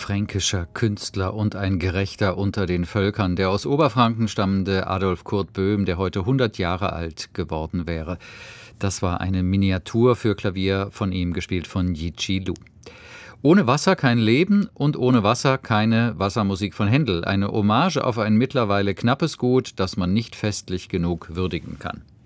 fränkischer Künstler und ein Gerechter unter den Völkern, der aus Oberfranken stammende Adolf Kurt Böhm, der heute 100 Jahre alt geworden wäre. Das war eine Miniatur für Klavier von ihm, gespielt von Yi-Chi Lu. Ohne Wasser kein Leben und ohne Wasser keine Wassermusik von Händel. Eine Hommage auf ein mittlerweile knappes Gut, das man nicht festlich genug würdigen kann.